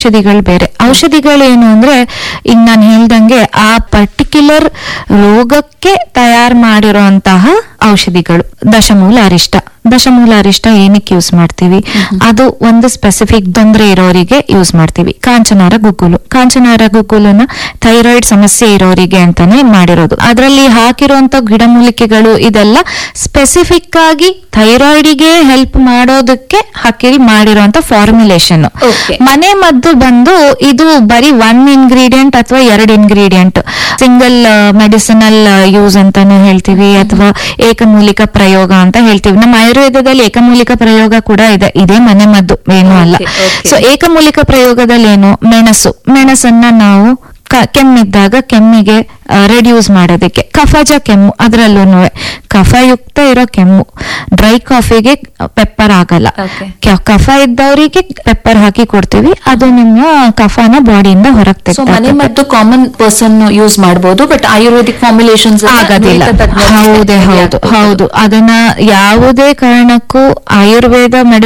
ಔಷಧಿಗಳು ಬೇರೆ. ಔಷಧಿಗಳೇನು ಅಂದ್ರೆ ಈಗ ನಾನು ಹೇಳ್ದಂಗೆ ಆ ಪರ್ಟಿಕ್ಯುಲರ್ ರೋಗಕ್ಕೆ ತಯಾರು ಮಾಡಿರುವಂತಹ ಔಷಧಿಗಳು. ದಶಮೂಲ ಅರಿಷ್ಟ ಏನಕ್ಕೆ ಯೂಸ್ ಮಾಡ್ತೀವಿ, ಅದು ಒಂದು ಸ್ಪೆಸಿಫಿಕ್ ತೊಂದರೆ ಇರೋರಿಗೆ ಯೂಸ್ ಮಾಡ್ತೀವಿ. ಕಾಂಚನಾರ ಗುಗ್ಗುಲನ್ನ ಥೈರಾಯ್ಡ್ ಸಮಸ್ಯೆ ಇರೋರಿಗೆ ಅಂತಾನೆ ಮಾಡಿರೋದು. ಅದರಲ್ಲಿ ಹಾಕಿರುವಂತ ಗಿಡಮೂಲಿಕೆಗಳು ಇದೆಲ್ಲ ಸ್ಪೆಸಿಫಿಕ್ ಆಗಿ ಥೈರಾಯ್ಡ್ಗೆ ಹೆಲ್ಪ್ ಮಾಡೋದಕ್ಕೆ ಮಾಡಿರುವಂತ ಫಾರ್ಮುಲೇಷನ್. ಮನೆ ಮದ್ದು ಬಂದು ಇದು ಬರೀ 1 ಇಂಗ್ರೀಡಿಯೆಂಟ್ ಅಥವಾ 2 ಇಂಗ್ರೀಡಿಯೆಂಟ್ ಸಿಂಗಲ್ ಮೆಡಿಸಿನಲ್ ಯೂಸ್ ಅಂತಾನು ಹೇಳ್ತೀವಿ, ಅಥವಾ ಏಕಮೂಲಿಕ ಪ್ರಯೋಗ ಅಂತ ಹೇಳ್ತೀವಿ. ನಮ್ಮ ಆಯುರ್ವೇದದಲ್ಲಿ ಏಕಮೂಲಿಕ ಪ್ರಯೋಗ ಕೂಡ ಇದೆ, ಇದೇ ಮನೆ ಮದ್ದು ಏನೂ ಅಲ್ಲ. ಸೊ ಏಕಮೂಲಿಕ ಪ್ರಯೋಗದಲ್ಲಿ ಏನು, ಮೆಣಸನ್ನ ನಾವು ಕೆಮ್ಮಿದ್ದಾಗ ಕೆಮ್ಮಿಗೆ ರೆಡ್ಯೂಸ್ ಮಾಡೋದಕ್ಕೆ, ಕಫಜ ಕೆಮ್ಮು ಅದರಲ್ಲೂ ಕಫಯುಕ್ತ ಇರೋ ಕೆಮ್ಮು, ಡ್ರೈ ಕಾಫಿಗೆ ಪೆಪ್ಪರ್ ಆಗಲ್ಲ, ಕಫ ಇದ್ದವರಿಗೆ ಪೆಪ್ಪರ್ ಹಾಕಿ ಕೊಡ್ತೀವಿ, ಅದು ನಿಮ್ಮ ಕಫನ ಬಾಡಿಯಿಂದ ಹೊರಗೆ ತೆಗೆದು. ಮನೆ ಮದ್ದು ಕಾಮನ್ ಪರ್ಸನ್ ಯೂಸ್ ಮಾಡಬಹುದು, ಬಟ್ ಆಯುರ್ವೇದಿಕ್ ಫಾರ್ಮುಲೇಷನ್ಸ್ ಆಗೋದಿಲ್ಲ. ಹೌದು ಅದನ್ನ ಯಾವುದೇ ಕಾರಣಕ್ಕೂ ಆಯುರ್ವೇದ